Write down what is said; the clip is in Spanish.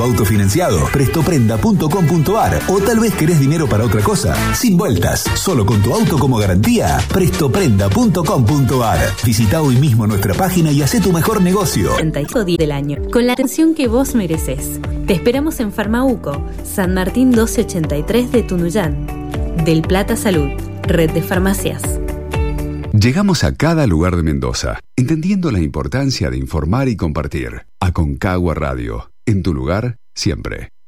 Autofinanciado, prestoprenda.com.ar, o tal vez querés dinero para otra cosa. Sin vueltas, solo con tu auto como garantía. Prestoprenda.com.ar. Visita hoy mismo nuestra página y haz tu mejor negocio. 35 días del año, con la atención que vos mereces. Te esperamos en Farmauco, San Martín 1283 de Tunuyán. Del Plata Salud, red de farmacias. Llegamos a cada lugar de Mendoza, entendiendo la importancia de informar y compartir. Aconcagua Radio, en tu lugar, siempre.